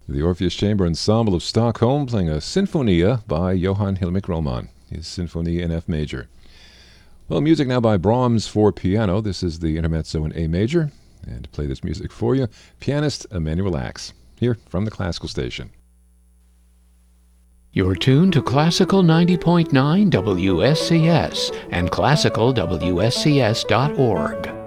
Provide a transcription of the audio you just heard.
The Orpheus Chamber Ensemble of Stockholm playing a Sinfonia by Johann Hillmich Roman, his Sinfonia in F major. Well, music now by Brahms for piano. This is the Intermezzo in A major. And to play this music for you, pianist Emanuel Ax, here from the Classical Station. You're tuned to Classical 90.9 WSCS and classicalwscs.org.